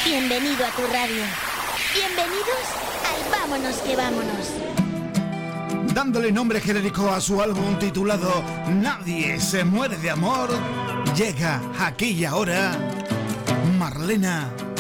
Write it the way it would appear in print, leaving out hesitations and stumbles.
Bienvenido a tu radio. Bienvenidos al Vámonos que vámonos. Dándole nombre genérico a su álbum titulado Nadie se muere de amor, llega aquí y ahora Marlena